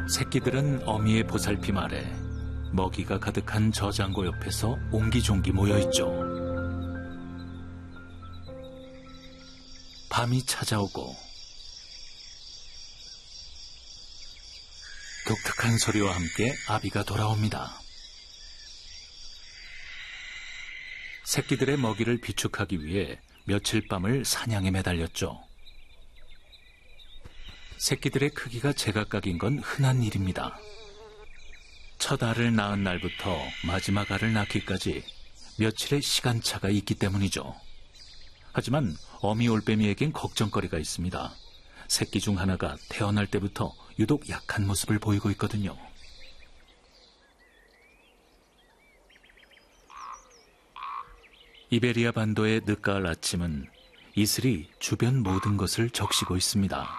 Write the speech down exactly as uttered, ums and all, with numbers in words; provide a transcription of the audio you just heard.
새끼들은 어미의 보살핌 아래 먹이가 가득한 저장고 옆에서 옹기종기 모여있죠. 밤이 찾아오고 독특한 소리와 함께 아비가 돌아옵니다. 새끼들의 먹이를 비축하기 위해 며칠 밤을 사냥에 매달렸죠. 새끼들의 크기가 제각각인 건 흔한 일입니다. 첫 알을 낳은 날부터 마지막 알을 낳기까지 며칠의 시간차가 있기 때문이죠. 하지만 어미 올빼미에겐 걱정거리가 있습니다. 새끼 중 하나가 태어날 때부터 유독 약한 모습을 보이고 있거든요. 이베리아 반도의 늦가을 아침은 이슬이 주변 모든 것을 적시고 있습니다.